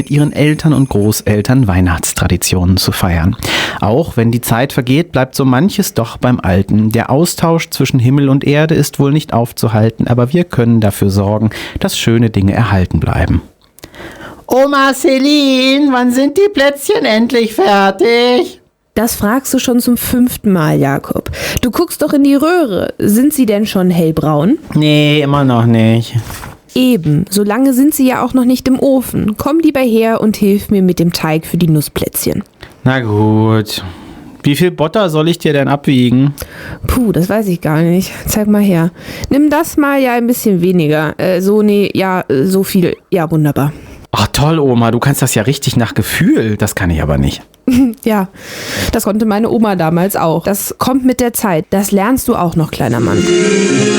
mit ihren Eltern und Großeltern Weihnachtstraditionen zu feiern. Auch wenn die Zeit vergeht, bleibt so manches doch beim Alten. Der Austausch zwischen Himmel und Erde ist wohl nicht aufzuhalten, aber wir können dafür sorgen, dass schöne Dinge erhalten bleiben. Oma Celine, wann sind die Plätzchen endlich fertig? Das fragst du schon zum 5. Mal, Jakob. Du guckst doch in die Röhre. Sind sie denn schon hellbraun? Nee, immer noch nicht. Eben, so lange sind sie ja auch noch nicht im Ofen. Komm lieber her und hilf mir mit dem Teig für die Nussplätzchen. Na gut. Wie viel Butter soll ich dir denn abwiegen? Puh, das weiß ich gar nicht. Zeig mal her. Nimm das mal ja ein bisschen weniger. So viel. Ja, wunderbar. Ach toll, Oma, du kannst das ja richtig nach Gefühl. Das kann ich aber nicht. Ja, das konnte meine Oma damals auch. Das kommt mit der Zeit. Das lernst du auch noch, kleiner Mann.